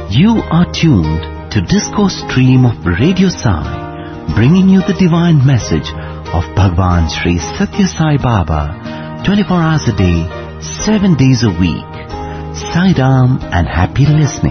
You are tuned to Discourse Stream of Radio Sai, bringing you the divine message of Bhagwan Sri Satya Sai Baba, 24 hours a day, 7 days a week. Sai Ram and happy listening.